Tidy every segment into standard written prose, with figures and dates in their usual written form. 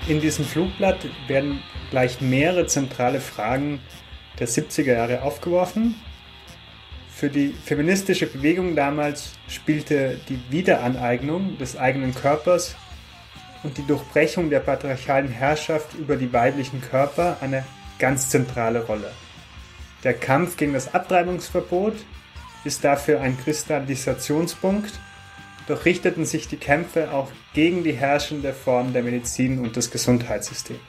In diesem Flugblatt werden gleich mehrere zentrale Fragen der 70er Jahre aufgeworfen. Für die feministische Bewegung damals spielte die Wiederaneignung des eigenen Körpers und die Durchbrechung der patriarchalen Herrschaft über die weiblichen Körper eine ganz zentrale Rolle. Der Kampf gegen das Abtreibungsverbot ist dafür ein Kristallisationspunkt, doch richteten sich die Kämpfe auch gegen die herrschende Form der Medizin und des Gesundheitssystems.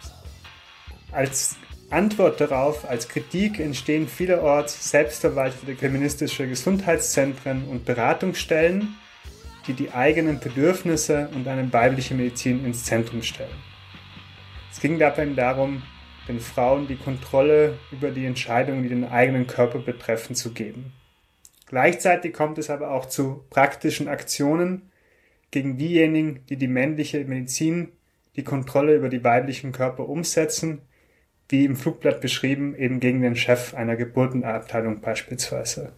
Als Antwort darauf, als Kritik entstehen vielerorts selbstverwaltete feministische Gesundheitszentren und Beratungsstellen, die die eigenen Bedürfnisse und eine weibliche Medizin ins Zentrum stellen. Es ging dabei darum, den Frauen die Kontrolle über die Entscheidungen, die den eigenen Körper betreffen, zu geben. Gleichzeitig kommt es aber auch zu praktischen Aktionen gegen diejenigen, die die männliche Medizin die Kontrolle über die weiblichen Körper umsetzen, wie im Flugblatt beschrieben, eben gegen den Chef einer Geburtenabteilung beispielsweise.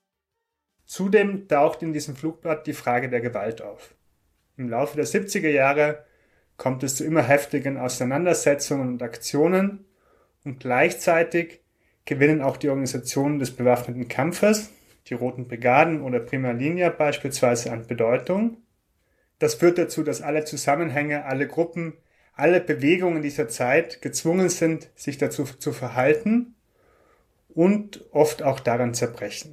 Zudem taucht in diesem Flugblatt die Frage der Gewalt auf. Im Laufe der 70er Jahre kommt es zu immer heftigen Auseinandersetzungen und Aktionen und gleichzeitig gewinnen auch die Organisationen des bewaffneten Kampfes, die Roten Brigaden oder Prima Linea beispielsweise, an Bedeutung. Das führt dazu, dass alle Zusammenhänge, alle Gruppen, alle Bewegungen dieser Zeit gezwungen sind, sich dazu zu verhalten und oft auch daran zerbrechen.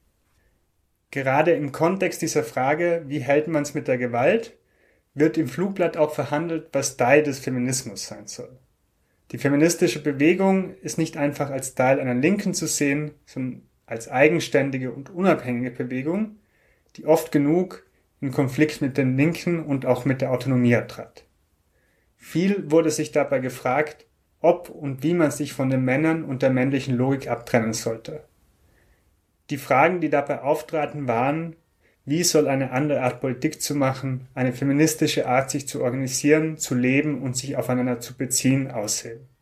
Gerade im Kontext dieser Frage, wie hält man es mit der Gewalt, wird im Flugblatt auch verhandelt, was Teil des Feminismus sein soll. Die feministische Bewegung ist nicht einfach als Teil einer Linken zu sehen, sondern als eigenständige und unabhängige Bewegung, die oft genug in Konflikt mit den Linken und auch mit der Autonomie trat. Viel wurde sich dabei gefragt, ob und wie man sich von den Männern und der männlichen Logik abtrennen sollte. Die Fragen, die dabei auftraten, waren: Wie soll eine andere Art Politik zu machen, eine feministische Art sich zu organisieren, zu leben und sich aufeinander zu beziehen aussehen?